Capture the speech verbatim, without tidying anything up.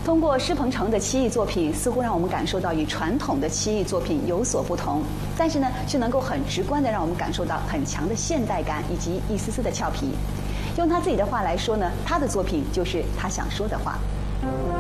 通过施鹏程的七艺作品，似乎让我们感受到与传统的七艺作品有所不同，但是呢，却能够很直观地让我们感受到很强的现代感以及一丝丝的俏皮。用他自己的话来说呢，他的作品就是他想说的话。